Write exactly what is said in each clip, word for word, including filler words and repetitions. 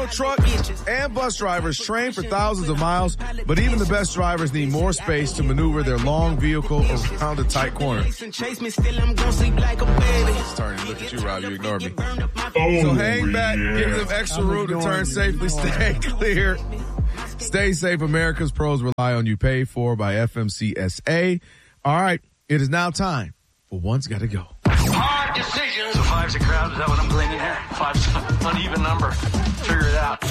know truck and bus drivers train for thousands of miles, but even the best drivers need more space to maneuver their long vehicle around a tight corner. It's turning. Look at you, Rob. You ignored me. Oh, so hang back, yeah. give them extra room to turn safely, stay clear. Stay safe. America's pros rely on you. Paid for by F M C S A. All right. It is now time for One's Gotta Go. Hard decisions. So five's a crowd. Is that what I'm gleaning here? Five's an uneven number. Figure it out.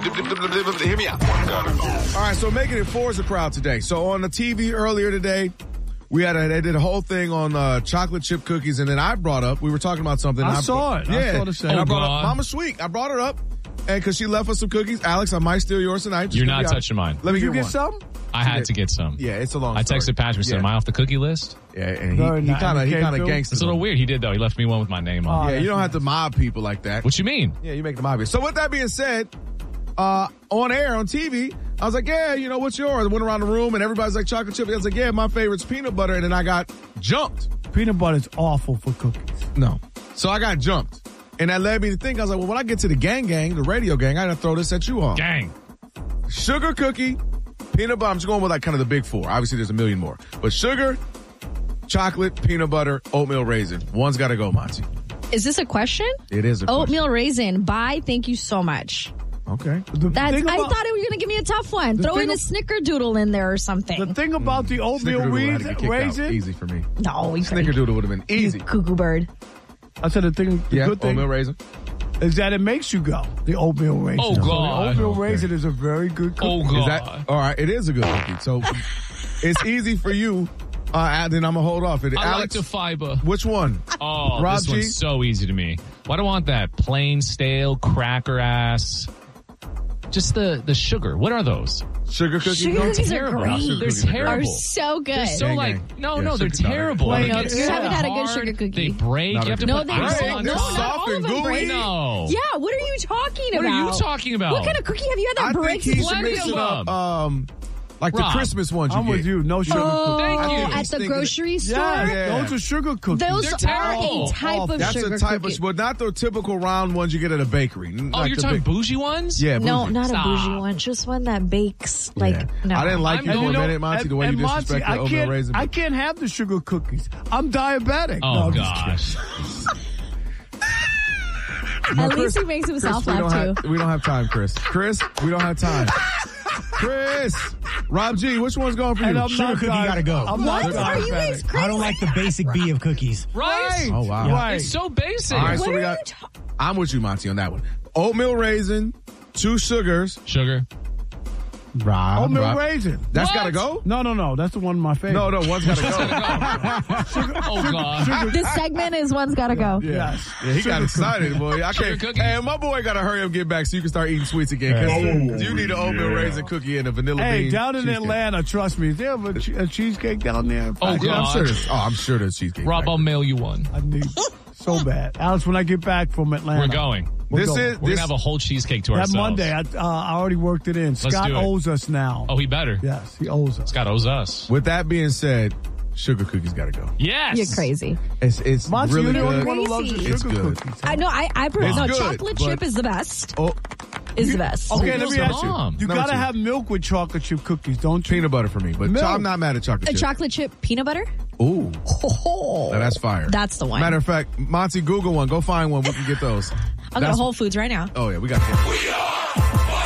Hear me out. All right. So making it four is a crowd today. So on the T V earlier today, we had a, they did a whole thing on uh, chocolate chip cookies. And then I brought up, we were talking about something. I, I saw it. Yeah. I saw the same. And I brought God. up Mama Sweet. I brought her up. And because she left us some cookies. Alex, I might steal yours tonight. Just You're to not be honest. touching mine. Let me Did you get, get one. some? I had to get some. Yeah, it's a long I story. texted Patrick and said, Yeah. am I off the cookie list? Yeah, and he, Very he nice. kind of he Came kind of through. gangster. It's a little weird. He did, though. He left me one with my name on. Oh, Yeah, you don't have to mob people like that. What you mean? Yeah, you make them obvious. So with that being said, uh, on air, on T V, I was like, yeah, you know, what's yours? I went around the room and everybody's like chocolate chip. I was like, yeah, my favorite's peanut butter. And then I got jumped. Peanut butter's awful for cookies. No. So I got jumped. And that led me to think, I was like, well, when I get to the gang gang, the radio gang, I gotta throw this at you all. Gang. Sugar cookie, peanut butter. I'm just going with like kind of the big four. Obviously there's a million more. But sugar, chocolate, peanut butter, oatmeal raisin. One's gotta go, Monty. Is this a question? It is a question. Oatmeal raisin. Bye. Thank you so much. Okay. The That's. thing I about- thought it was going to give me a tough one. The Throw thing in a of- snickerdoodle in there or something. The thing about the oatmeal Snickerdoodle had to raisin, get kicked out. raisin Easy for me. no, we Snickerdoodle would have been easy. Cuckoo bird. I said the thing, the Yeah, good thing oatmeal raisin. is that it makes you go. The oatmeal raisin. Oh, So God. the oatmeal Okay. raisin is a very good cookie. Oh, Is God. that all right? It is a good cookie. So it's easy for you. Uh, then I'm gonna hold off. It, I like Alex, the fiber. which one? Oh, Rob this G? one's so easy to me. Why do I want that plain, stale, cracker ass? Just the, the sugar. What are those? Sugar cookie. Sugar No, cookies are terrible. great. Sugar They're cookies are great. Are terrible. so good. They're so Gang, like, gang. no, Yeah, no, they're sugar's not terrible. Plain They up. get You so haven't had a good hard, sugar cookie. They break. Not you have a to good put No, ice they on don't. No, top. not soft all and of them gooey. break. No. Yeah, what are you talking What about? are you talking about? What kind of cookie have you had I that think breaks? he's Plenty mixing of up, them. um, like Rob, the Christmas ones you I'm get. with you. No sugar Oh, cookies. Thank you. at He's the thinking- grocery store? Yeah, Yeah. those are sugar cookies. Those They're are terrible. a type of That's sugar a type cookie. of, but not the typical round ones you get at a bakery. Oh, you're talking bougie ones? Yeah, No, bougie. not Stop. a bougie one. Just one that bakes. Like, Yeah. no. I didn't like I'm you for going- a minute, Monty, the way you and Monty, disrespect the I oatmeal can't, raisin. I can't have the sugar cookies. I'm diabetic. Oh, No, I'm just gosh. At least he makes himself Chris, we laugh don't too. have, we don't have time, Chris. Chris, we don't have time. Chris, Rob G, which one's going for you? And I'm Sugar not cookie di- gotta go. I'm What? not Are you guys diabetic. crazy? I don't like the basic B of cookies. Right? Oh, wow. Right. It's so basic. All right, What so are we you got. ta- I'm with you, Monty, on that one. Oatmeal raisin, two sugars. Sugar. Rob, Oatmeal Rob. raisin. That's What? gotta go. No, no, no. That's the one of my favorites. No, no, one's gotta go. Oh, God. This segment is one's gotta go. Yes. Yeah, he got excited, boy. I Sugar can't. cookies? Hey, my boy got to hurry up and get back so you can start eating sweets again. Because you need an oatmeal yeah. raisin cookie and a vanilla Hey, bean. down in cheesecake. Atlanta, trust me, they have a, che- a cheesecake down there. Oh, Yeah, I'm God. sure. There's, oh, I'm sure there's cheesecake. Rob, factory. I'll mail you one. I need so bad. Alex, when I get back from Atlanta. We're going. We're This going. is We're going this. to have a whole cheesecake to That ourselves. Monday, I, uh, I already worked it in. Scott do it. owes us now. Oh, he better. Yes, he owes us. Scott owes us. With that being said, sugar cookies got to go. Yes. You're crazy. It's it's Monty, really you're the only good. one who loves the Crazy. It's sugar good. cookies. I know. I I prefer It's no good, chocolate but- chip is the best. Oh, Is the best. Okay, Oh, let me those are ask you. bomb. You Number gotta two. have milk with chocolate chip cookies, don't you? peanut butter for me, but Milk. I'm not mad at chocolate A chip. chocolate chip peanut butter. Ooh, Oh, now that's fire. That's the one. Matter of fact, Monty, Google one. Go find one. We can get those. I'll go to That's- Whole Foods right now. Oh yeah, we got that.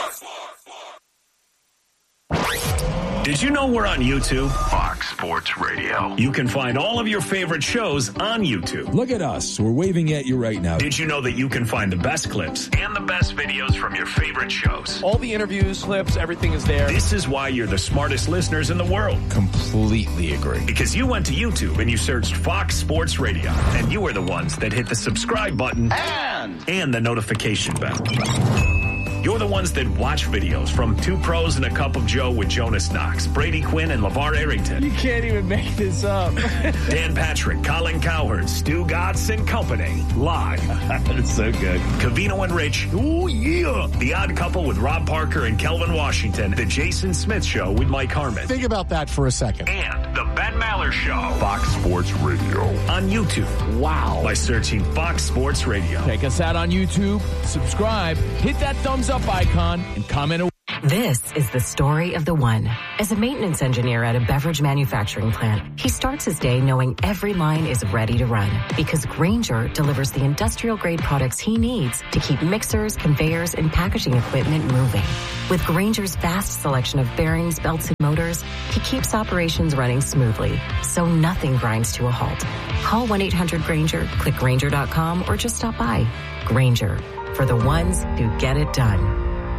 Did you know we're on YouTube? Fox Sports Radio. You can find all of your favorite shows on YouTube. Look at us. We're waving at you right now. Did you know that you can find the best clips and the best videos from your favorite shows? All the interviews, clips, everything is there. This is why you're the smartest listeners in the world. Completely agree. Because you went to YouTube and you searched Fox Sports Radio, and you are the ones that hit the subscribe button And and the notification bell. You're the ones that watch videos from Two Pros and a Cup of Joe with Jonas Knox, Brady Quinn, and LeVar Arrington. You can't even make this up. Dan Patrick, Colin Cowherd, Stu Gatz and Company. Live. That's so good. Cavino and Rich. Ooh, yeah. The Odd Couple with Rob Parker and Kelvin Washington. The Jason Smith Show with Mike Harmon. Think about that for a second. And The Ben Maller Show. Fox Sports Radio. On YouTube. Wow. By searching Fox Sports Radio. Check us out on YouTube. Subscribe. Hit that thumbs up icon and comment away. This is the story of the one. As a maintenance engineer at a beverage manufacturing plant, he starts his day knowing every line is ready to run because Grainger delivers the industrial-grade products he needs to keep mixers, conveyors, and packaging equipment moving. With Grainger's vast selection of bearings, belts, and motors, he keeps operations running smoothly, so nothing grinds to a halt. Call one eight hundred Grainger, click Grainger dot com, or just stop by. Grainger, for the ones who get it done.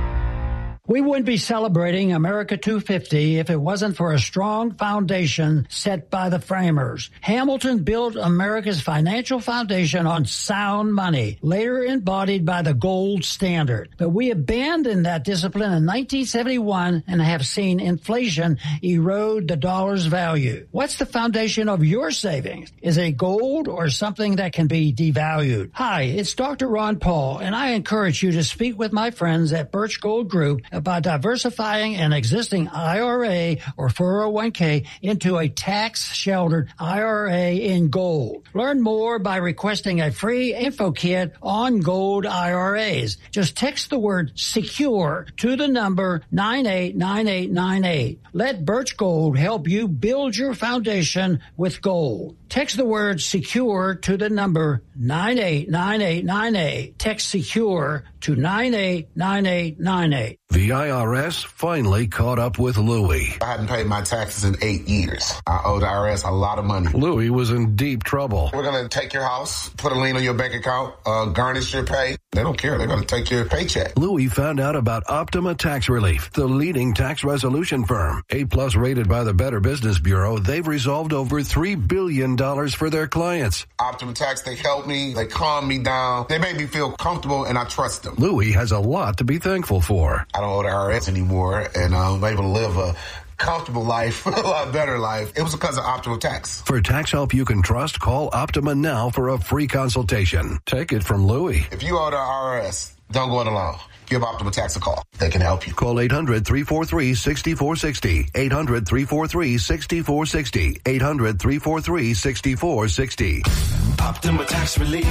We wouldn't be celebrating America two fifty if it wasn't for a strong foundation set by the framers. Hamilton built America's financial foundation on sound money, later embodied by the gold standard. But we abandoned that discipline in nineteen seventy-one and have seen inflation erode the dollar's value. What's the foundation of your savings? Is it gold or something that can be devalued? Hi, it's Doctor Ron Paul, and I encourage you to speak with my friends at Birch Gold Group about diversifying an existing I R A or four oh one k into a tax-sheltered I R A in gold. Learn more by requesting a free info kit on gold I R As. Just text the word SECURE to the number nine eight nine eight nine eight. Let Birch Gold help you build your foundation with gold. Text the word SECURE to the number nine eight nine eight nine eight. Text SECURE to nine eight nine eight nine eight. The I R S finally caught up with Louie. I hadn't paid my taxes in eight years. I owe the I R S a lot of money. Louie was in deep trouble. We're going to take your house, put a lien on your bank account, uh, garnish your pay. They don't care. They're going to take your paycheck. Louie found out about Optima Tax Relief, the leading tax resolution firm. A-plus rated by the Better Business Bureau, they've resolved over three billion dollars for their clients. Optima Tax, they help me. They calm me down. They make me feel comfortable, and I trust them. Louie has a lot to be thankful for. I don't owe the I R S anymore, and I'm able to live a comfortable life, a lot better life. It was because of Optima Tax. For tax help you can trust, call Optima now for a free consultation. Take it from Louie. If you owe the I R S, don't go it alone. Give Optima Tax a call. They can help you. Call eight hundred, three four three, six four six zero. eight hundred, three four three, six four six zero. eight hundred, three four three, six four six zero. Optima Tax Relief.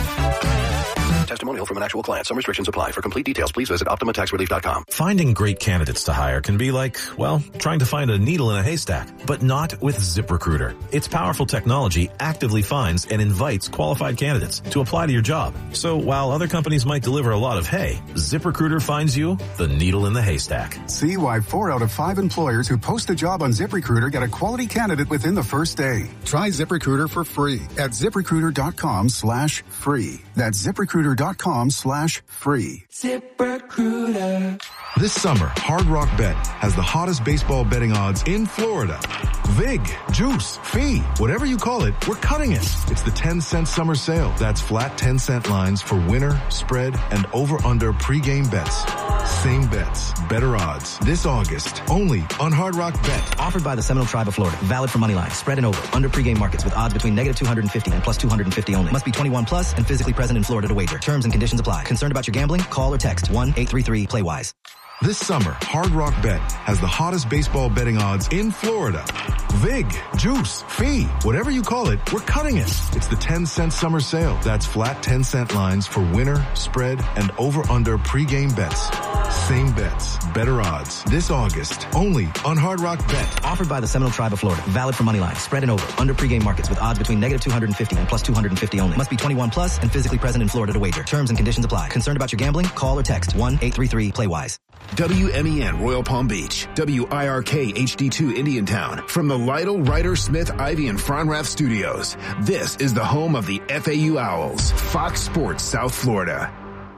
Testimonial from an actual client. Some restrictions apply. For complete details, please visit Optima Tax Relief dot com. Finding great candidates to hire can be like, well, trying to find a needle in a haystack, but not with ZipRecruiter. Its powerful technology actively finds and invites qualified candidates to apply to your job. So while other companies might deliver a lot of hay, ZipRecruiter finds you the needle in the haystack. See why four out of five employers who post a job on ZipRecruiter get a quality candidate within the first day. Try ZipRecruiter for free at ZipRecruiter.com slash free. That's ZipRecruiter.com slash free. ZipRecruiter. This summer, Hard Rock Bet has the hottest baseball betting odds in Florida. Vig, juice, fee, whatever you call it, we're cutting it. It's the ten cent summer sale. That's flat ten cent lines for winner, spread, and over-under pregame bets. Same bets, better odds. This August, only on Hard Rock Bet. Offered by the Seminole Tribe of Florida. Valid for moneyline, spread and over, under pregame markets with odds between negative two hundred fifty and plus two hundred fifty only. Must be twenty-one plus and physically present in Florida to wager. Terms and conditions apply. Concerned about your gambling? Call or text one eight three three play wise. This summer, Hard Rock Bet has the hottest baseball betting odds in Florida. Vig, juice, fee, whatever you call it, we're cutting it. It's the ten cent summer sale. That's flat ten cent lines for winner, spread, and over-under pregame bets. Same bets, better odds. This August, only on Hard Rock Bet. Offered by the Seminole Tribe of Florida. Valid for moneyline, spread and over, under pregame markets with odds between negative two hundred fifty and plus two hundred fifty only. Must be twenty-one plus and physically present in Florida to wager. Terms and conditions apply. Concerned about your gambling? Call or text one eight three three play wise. W M E N Royal Palm Beach, W I R K H D two Indiantown. From the Lytle, Ryder, Smith, Ivy, and Fronrath studios, this is the home of the F A U Owls, Fox Sports South Florida.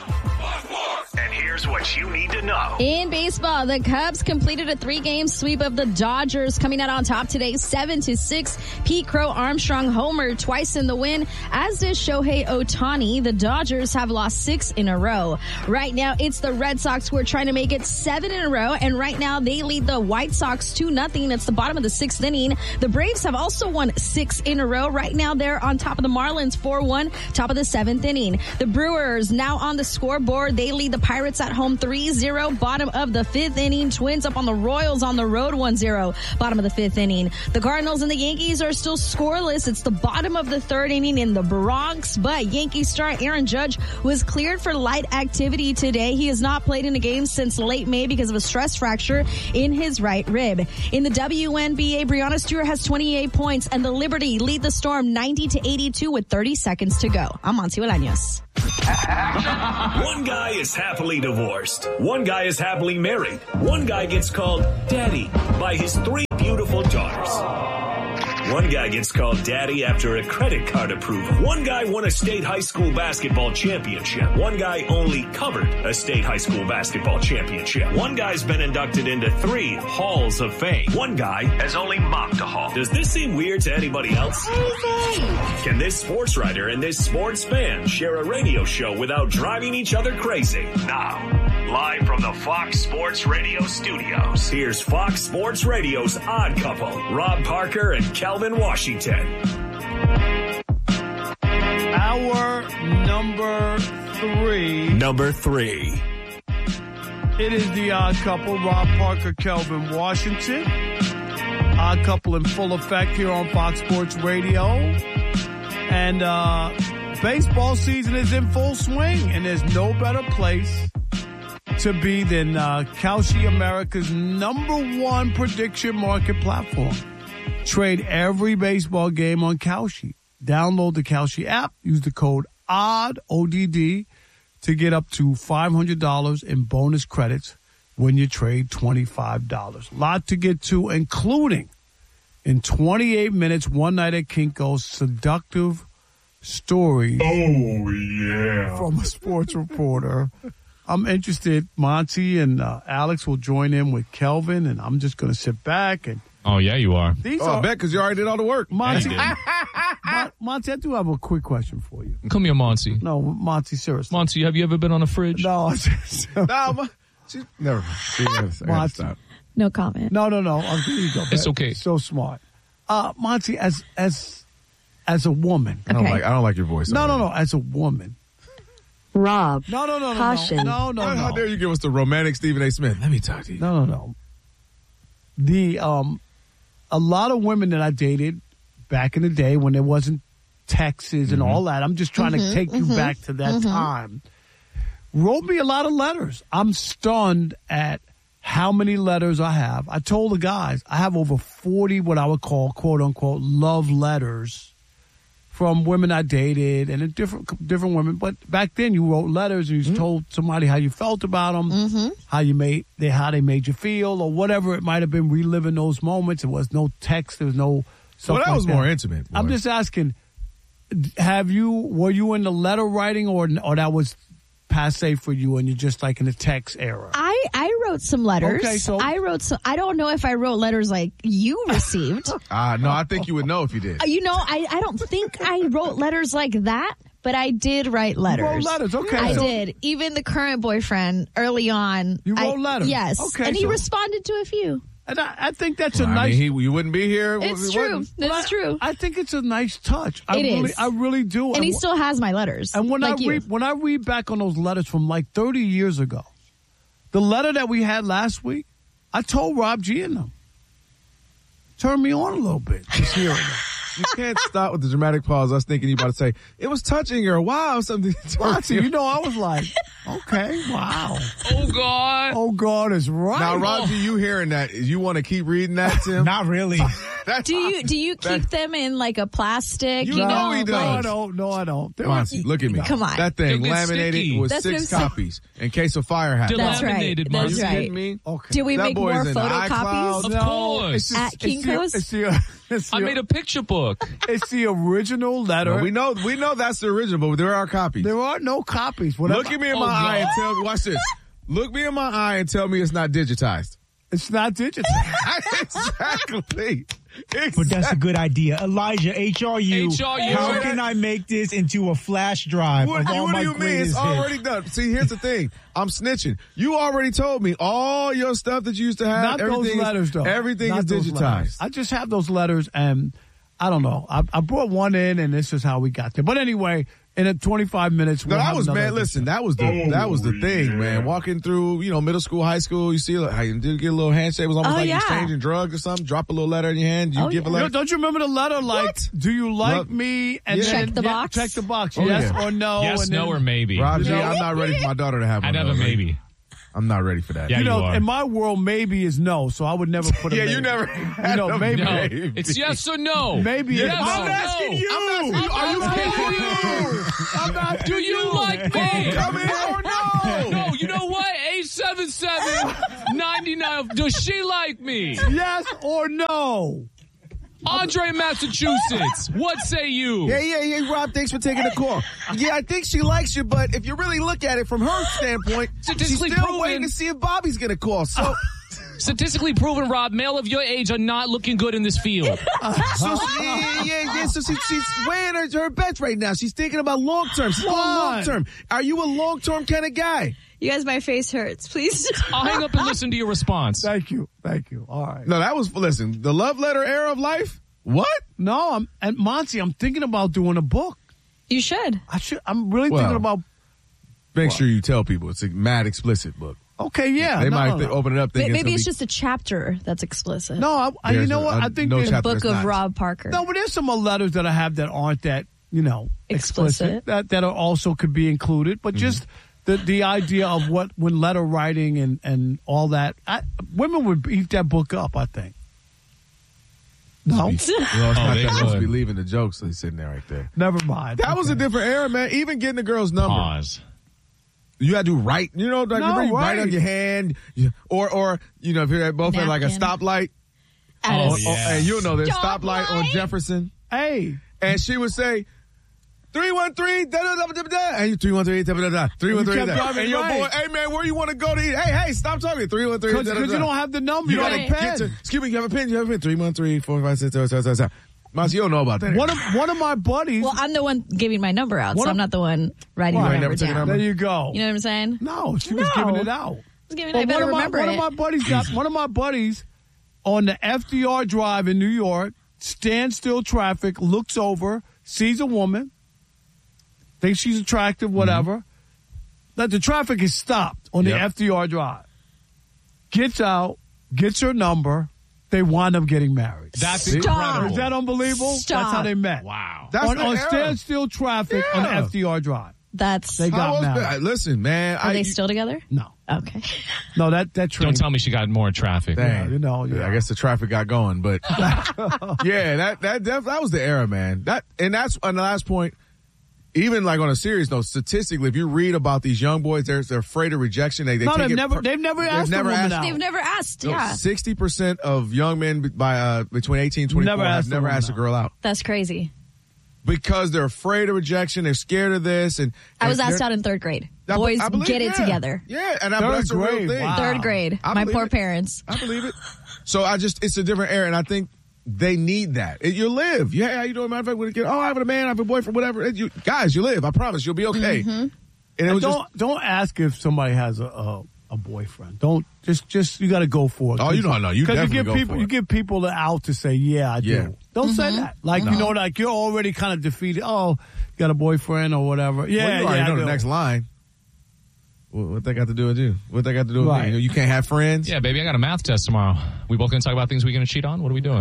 And here's what you need to know. In baseball, the Cubs completed a three-game sweep of the Dodgers, coming out on top today, seven to six. Pete Crow Armstrong homered twice in the win, as did Shohei Ohtani. The Dodgers have lost six in a row. Right now, it's the Red Sox who are trying to make it seven in a row, and right now they lead the White Sox two nothing. It's the bottom of the sixth inning. The Braves have also won six in a row. Right now, they're on top of the Marlins four one, top of the seventh inning. The Brewers now on the scoreboard. They lead the Pirates at home three zero. Bottom of the fifth inning. Twins up on the Royals on the road one zero. Bottom of the fifth inning. The Cardinals and the Yankees are still scoreless. It's the bottom of the third inning in the Bronx, but Yankee star Aaron Judge was cleared for light activity today. He has not played in a game since late May because of a stress fracture in his right rib. In the W N B A, Breanna Stewart has twenty-eight points, and the Liberty lead the Storm ninety to eighty-two with thirty seconds to go. I'm Monty Bolaños. One guy is happily divorced. One guy is happily married. One guy gets called daddy by his three beautiful daughters. One guy gets called daddy after a credit card approval. One guy won a state high school basketball championship. One guy only covered a state high school basketball championship. One guy's been inducted into three halls of fame. One guy has only mopped a hall. Does this seem weird to anybody else? Can this sports writer and this sports fan share a radio show without driving each other crazy? Now, live from the Fox Sports Radio studios, here's Fox Sports Radio's Odd Couple, Rob Parker and Kelvin Washington. Our number three. Number three. It is the Odd Couple, Rob Parker, Kelvin Washington. Odd Couple in full effect here on Fox Sports Radio. And uh, baseball season is in full swing, and there's no better place to be than uh, Kalshi, America's number one prediction market platform. Trade every baseball game on Kalshi. Download the Kalshi app. Use the code ODD, O D D, to get up to five hundred dollars in bonus credits when you trade twenty-five dollars. Lot to get to, including in twenty-eight minutes, one night at Kinko's, seductive stories. Oh, yeah. From a sports reporter. I'm interested. Monty and uh, Alex will join in with Kelvin, and I'm just going to sit back and. Oh, yeah, you are. These oh, are, I bet, because you already did all the work. Monty, Mon- Monty, I do have a quick question for you. Come here, Monty. No, Monty, seriously. Monty, have you ever been on a fridge? No. no, she, never. She never Monty. No comment. No, no, no. Oh, there you go. It's okay. So smart. Uh, Monty, as as as a woman. I don't Okay. like I don't like your voice. No, already. no, no. As a woman. Rob. No, no, no, no. Caution. No, no, no. How no. dare you give us the romantic Stephen A. Smith? Let me talk to you. No, no, no. The um, a lot of women that I dated back in the day when there wasn't texts and Mm-hmm. all that. I'm just trying Mhm, to take you mhm, back to that mhm. time. Wrote me a lot of letters. I'm stunned at how many letters I have. I told the guys I have over forty what I would call quote unquote love letters from women I dated and different different women. But back then you wrote letters and you Mm-hmm. told somebody how you felt about them, Mm-hmm. how you made they how they made you feel, or whatever it might have been. Reliving those moments. There was no text. There was no. Stuff Well, that like was that. more intimate. I'm boy. just asking. Have you were you in the letter writing or or that was passe for you and you're just like in the text era? I, I wrote some letters. Okay, so- I wrote some. I don't know if I wrote letters like you received. Ah, no, I think you would know if you did. Uh, you know, I, I don't think I wrote letters like that, but I did write letters. wrote letters, okay, I so- did. Even the current boyfriend early on. You wrote I- letters? Yes. Okay, and he so- responded to a few. And I, I think that's Well, a I nice. mean, he, you wouldn't be here. if It's he true. wasn't. It's Well, I- true. I think it's a nice touch. I It really, is. I really do. And he wh- still has my letters. And when like I you. read when I read back on those letters from like thirty years ago, the letter that we had last week, I told Rob G in them. Turned me on a little bit. Just hearing it. You can't stop with the dramatic pause. I was thinking you about to say, it was touching or wow, something. Monty, you know, I was like, okay, wow. Oh, God. Oh, God is right. Now, Roger, you hearing that? You want to keep reading that, Tim? Not really. do you do you keep them in like a plastic? You You, know know, he No, does. I don't. No, I don't. There was- Monty, look at me. Come on. That thing They'll get laminated sticky. with That's what six I'm saying. copies in case a fire happens. That's right. Laminated, That's Are you right. kidding me? Okay. Do we That make boy's more in photocopies? iCloud. Of No, course. it's just- At it's the- Kinko's? It's the, it's I the- made a picture book. it's the original letter. No, we know we know that's the original, but there are copies. There are no copies. Whatever. Look at me in Oh, my eye and God. tell me. Watch this. Look me in my eye and tell me it's not digitized. It's not digital. exactly. But that's a good idea. Elijah, H R U. H R U. How can I make this into a flash drive What, of all what my do you mean? greatest It's hits? already done. See, here's the thing. I'm snitching. You already told me all your stuff that you used to have. Not those everything letters, is, though. Everything Not is those digitized. letters. I just have those letters, and I don't know. I, I brought one in, and this is how we got there. But anyway, in a twenty-five minutes. No, we'll that have was another man. Listen, that was the that was the thing, man. Walking through, you know, middle school, high school, you see, like, how you did get a little handshake. It was almost Oh, like yeah. exchanging drugs or something. Drop a little letter in your hand. You Oh, give yeah. a You letter. know, don't you remember the letter? Like, What? do you like Love- me? And Yeah. then, Check the yeah, box? Check the box. Oh, yes yeah. or no. yes, and no, then, or maybe. Rob G, You know- I'm not ready for my daughter to have one. I'd have a though, man. maybe. I'm not ready for that. Yeah, You know, you are. in my world, maybe is no, so I would never put a Yeah, maybe. you never. You know, maybe. No, Maybe. it's yes or no. Maybe yes it's or no. no. I'm asking you. I'm asking you. Are you kidding me? I'm asking Do you like me? Come in or no? No, you know what? eight seven seven, nine nine. Does she like me? Yes or no? Andre, Massachusetts. What say you? Yeah, yeah, yeah, Rob, thanks for taking the call. Yeah, I think she likes you, but if you really look at it from her standpoint, she's Statistically still proven. waiting to see if Bobby's going to call. So, Statistically proven, Rob, male of your age are not looking good in this field. so she, yeah, yeah, yeah, so she, she's weighing her, her bets right now. She's thinking about long term. She's going Why? long term. Are you a long term kind of guy? You guys, my face hurts. Please. I'll hang up and listen to your response. Thank you. Thank you. All right. No, that was listen. The love letter era of life. What? No, I'm and Monty, I'm thinking about doing a book. You should. I should. I'm really Well, thinking about. Make sure you tell people it's a mad explicit book. Okay, yeah. They no, might no, th- no. open it up May- thinking Maybe it's, it's gonna just a chapter that's explicit. No, I, I, you There's know a- what? a- I think no there's The chapter book that's of not. Rob Parker. no, but there's some letters that I have that aren't that you know explicit, Explicit. that that are also could be included, but just. The the idea of what when letter writing and, and all that, I, women would eat that book up. I think. No, Well, it's Oh, not they that supposed to would. be leaving the jokes. He's sitting there right there. never mind. That was a Okay. different era, man. Even getting the girl's number. Pause. You gotta do right. You know, like, No, remember you write right. on your hand, you- or or you know, if you're both at like a Napkin. stoplight, At Oh, a yeah. and you'll know there's Stoplight. stoplight on Jefferson, Hey, and she would say. Three one three da da da da da, and you three one three da da da three one three kept da, driving and your right. boy, hey man, where you want to go to eat? Hey hey, stop talking. Three one three da because da da. you don't have the number. You You got gotta a get pen. to. Excuse me, you have a pen. You have a pen. Three one three four five six seven seven seven seven. Mas, you don't know about that. One of one of my buddies. Well, I'm the one giving my number out, What so a- I'm not the one writing Well, the I number never took a down. number. there you go. You know what I'm saying? No, she was No. giving it out. I was giving, Well, I better one of my, remember one it. of my buddies got one of my buddies on the F D R Drive in New York. Stands still traffic, looks over, sees a woman, thinks she's attractive, whatever. That the traffic is stopped on the Yep. F D R Drive. Gets out, gets her number. They wind up getting married. That's Stop. incredible. Is that unbelievable? Stop. That's how they met. Wow. That's on the on era. standstill traffic on the Yeah. F D R Drive. That's. They How got was married. that? Listen, man. Are I, they still together? No, Okay. no, that that train. Don't tell me she got more traffic. Dang. you know, yeah. I guess the traffic got going, but yeah, that that that, that was the era, man. That and that's on the last point. Even like on a serious note, statistically, if you read about these young boys, they're they're afraid of rejection. They, they No, take they've it never- per- they've never asked a never woman asked. out. They've never asked. Yeah. Sixty percent of young men by uh, between eighteen and twenty-four Never have asked a never woman asked a out. girl out That's crazy. because they're afraid of rejection. They're scared of this. And, I was and asked they're- out in third grade. I be- Boys, I believe- get it yeah. together. Yeah, and I, Third that's a real grade, thing. wow. Third grade. I My believe poor it. parents. I believe it. So I just, it's a different era, and I think they need that. It, you live. Yeah, how you doing? Matter of fact, when it get, oh, I have a man, I have a boyfriend, whatever. It, you, guys, you live. I promise, you'll be okay. Mm-hmm. And it And was don't just, don't ask if somebody has a a, a boyfriend. Don't just just you got to go for it. Oh, you don't know. You because definitely give go people for you it. give people the out to say yeah I Yeah. do. Don't say that. Like you know like you're already kind of defeated. Oh, you got a boyfriend or whatever. Yeah, well, you already yeah. I know the do. next line. What, what they got to do with you? What they got to do with Right. me? You can't have friends? Yeah, baby, I got a math test tomorrow. We both going to talk about things we're going to cheat on? What are we doing?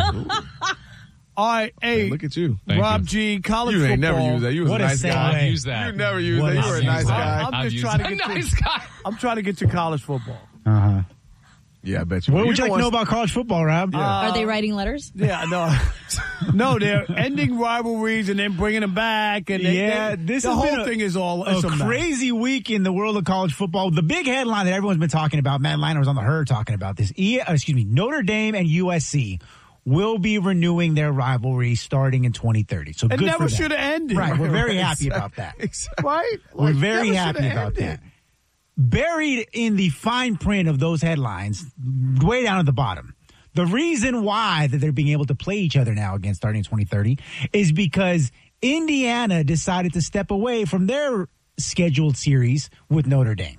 All right, hey, Hey, look at you. Thank Rob you. G, college You football. ain't never used that. You was What a a nice segue. guy. I've used that. You never used What that. a You were a I've nice used guy. that. I'm I've just used trying to that. get nice to- guy. I'm trying to get to college football. Uh huh. Yeah, I bet you. What You would the you like to ones- know about college football, Rob? Are they writing letters? Yeah, no, no, they're ending rivalries and then bringing them back, and they, yeah, they- this the has whole been a, thing is all a it's a mess. crazy week in the world of college football. The big headline that everyone's been talking about, Matt Liner was on the Herd talking about this. E, uh, excuse me, Notre Dame and U S C will be renewing their rivalry starting in twenty thirty. So It good never for them. should have ended. Right, we're very Right, happy exactly. about that. Exactly. Right? We're Like, very never happy shoulda about ended. that. Buried in the fine print of those headlines, way down at the bottom, the reason why that they're being able to play each other now again starting in twenty thirty is because Indiana decided to step away from their scheduled series with Notre Dame.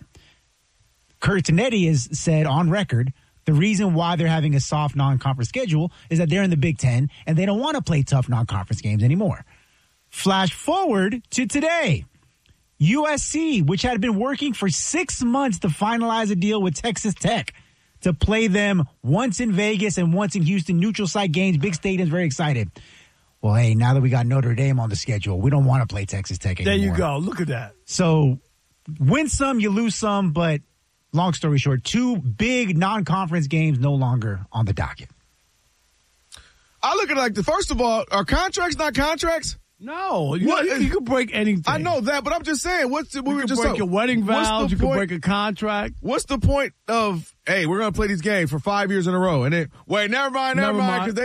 Kurt Tonetti has said on record the reason why they're having a soft non-conference schedule is that they're in the Big Ten and they don't want to play tough non-conference games anymore. Flash forward to today. U S C, which had been working for six months to finalize a deal with Texas Tech to play them once in Vegas and once in Houston, neutral site games, big stadiums, very excited. Well, hey, now that we got Notre Dame on the schedule, we don't want to play Texas Tech anymore. There you go. Look at that. So win some, you lose some, but long story short, two big non-conference games no longer on the docket. I look at it like, the first of all, are contracts not contracts? No, you, What- you, you can break anything. I know that, but I'm just saying, what's the, we You were can just break talking- your wedding what's vows. the You can point- break a contract. What's the point of, hey, we're going to play these games for five years in a row, and then, wait, never mind, never, Never mind, mind. because they